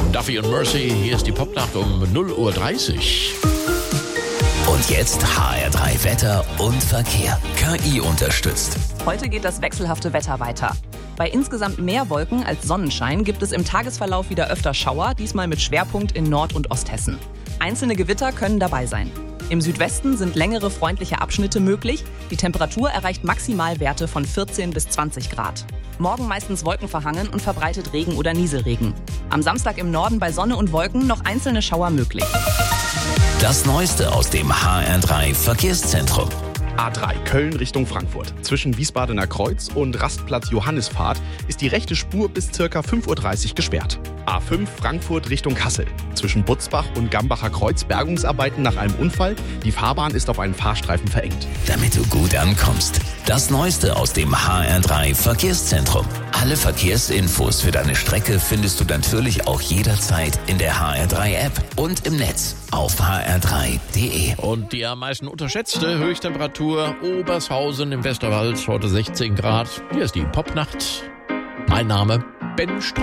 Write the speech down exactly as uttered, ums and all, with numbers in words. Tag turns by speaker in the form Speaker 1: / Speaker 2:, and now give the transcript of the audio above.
Speaker 1: Duffy und Mercy, hier ist die Popnacht um null Uhr dreißig.
Speaker 2: Und jetzt H R drei Wetter und Verkehr. K I unterstützt.
Speaker 3: Heute geht das wechselhafte Wetter weiter. Bei insgesamt mehr Wolken als Sonnenschein gibt es im Tagesverlauf wieder öfter Schauer, diesmal mit Schwerpunkt in Nord- und Osthessen. Einzelne Gewitter können dabei sein. Im Südwesten sind längere freundliche Abschnitte möglich. Die Temperatur erreicht Maximalwerte von vierzehn bis zwanzig Grad. Morgen meistens wolkenverhangen und verbreitet Regen oder Nieselregen. Am Samstag im Norden bei Sonne und Wolken noch einzelne Schauer möglich.
Speaker 2: Das Neueste aus dem H R drei Verkehrszentrum.
Speaker 4: A drei Köln Richtung Frankfurt. Zwischen Wiesbadener Kreuz und Rastplatz Johannisfahrt ist die rechte Spur bis ca. fünf Uhr dreißig gesperrt. A fünf Frankfurt Richtung Kassel. Zwischen Butzbach und Gambacher Kreuz Bergungsarbeiten nach einem Unfall. Die Fahrbahn ist auf einen Fahrstreifen verengt.
Speaker 2: Damit du gut ankommst. Das Neueste aus dem H R drei Verkehrszentrum. Alle Verkehrsinfos für deine Strecke findest du natürlich auch jederzeit in der H R drei App und im Netz auf h r drei punkt d e.
Speaker 1: Und die am meisten unterschätzte Höchsttemperatur Obershausen im Westerwald, heute sechzehn Grad. Hier ist die Popnacht. Mein Name Ben Strauß.